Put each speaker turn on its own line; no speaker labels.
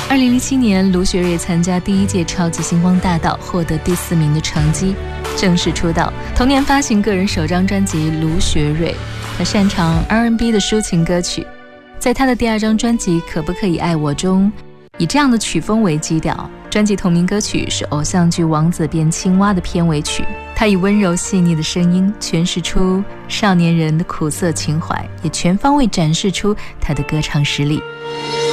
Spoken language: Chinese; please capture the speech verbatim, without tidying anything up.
二零零七年，卢学瑞参加第一届超级星光大道，获得第四名的成绩，正式出道。同年发行个人首张专辑《卢学瑞》，他擅长 R and B 的抒情歌曲。在他的第二张专辑《可不可以爱我》中，以这样的曲风为基调，专辑同名歌曲是偶像剧《王子变青蛙》的片尾曲。他以温柔细腻的声音诠释出少年人的苦涩情怀，也全方位展示出他的歌唱实力。